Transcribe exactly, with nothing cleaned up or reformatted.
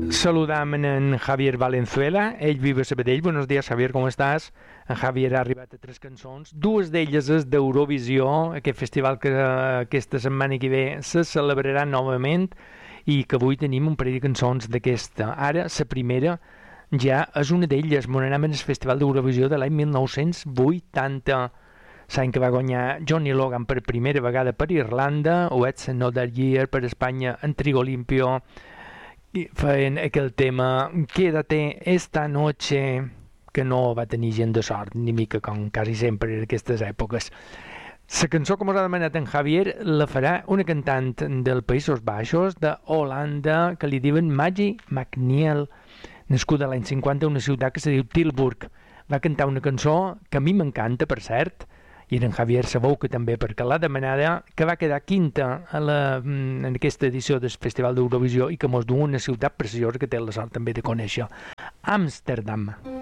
Saludam en Javier Valenzuela, ell viu a Sabadell. Buenos días, Javier, com estàs? En Javier ha arribat a tres cançons, dues d'elles és d'Eurovisió, aquest festival que aquesta setmana que ve se celebrarà novament i que avui tenim un parell de cançons d'aquesta. Ara, la primera ja és una d'elles, m'anàvem al Festival d'Eurovisió de l'any mil nou-cents vuitanta, l'any que va guanyar Johnny Logan per primera vegada per Irlanda, o It's Another Year per Espanya en Trigo Limpio, feien aquell tema Quédate esta noche, que no va tenir gent de sort ni mica, com quasi sempre en aquestes èpoques. La cançó, com us ha demanat en Javier, la farà una cantant dels Països Baixos, de Holanda, que li diuen Maggie McNeil, nascuda l'any cinquanta a una ciutat que se diu Tilburg. Va cantar una cançó que a mi m'encanta, per cert, i en Javier sabeu que també, perquè l'ha demanada, que va quedar quinta a la, en aquesta edició del Festival d'Eurovisió i que mos du una ciutat preciosa que té la sort també de conèixer, Amsterdam.